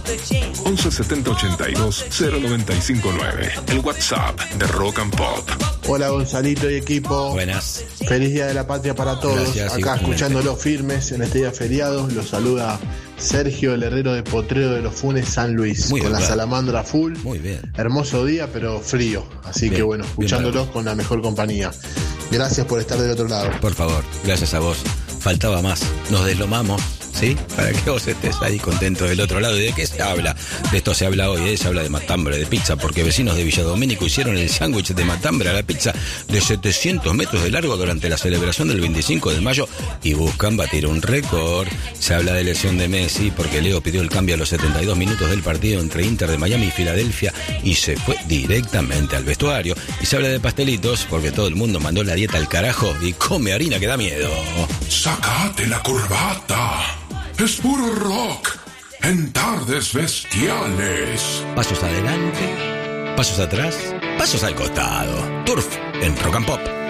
11 70 82 0959. El WhatsApp de Rock and Pop. Hola Gonzalito y equipo. Buenas. Feliz Día de la Patria para todos. Gracias, acá igualmente. escuchándolos firmes en este día feriado. Los saluda Sergio, el herrero de Potrero de los Funes, San Luis. Muy con bien, la claro. salamandra full. Muy bien. Hermoso día, pero frío. Así Bien, que bueno, bien, escuchándolos bravo. con la mejor compañía. Gracias por estar del otro lado. Por favor, gracias a vos. Faltaba más. Nos deslomamos, ¿sí? Para que vos estés ahí contento del otro lado. ¿Y de qué se habla? De esto se habla hoy, ¿eh? Se habla de matambre, de pizza, porque vecinos de Villadomínico hicieron el sándwich de matambre a la pizza de 700 metros de largo durante la celebración del 25 de mayo y buscan batir un récord. Se habla de lesión de Messi porque Leo pidió el cambio a los 72 minutos del partido entre Inter de Miami y Filadelfia y se fue directamente al vestuario. Y se habla de pastelitos porque todo el mundo mandó la dieta al carajo y come harina que da miedo. Sacate la corbata. Es puro rock. En tardes bestiales. Pasos adelante, pasos atrás, pasos al costado. Turf en Rock and Pop.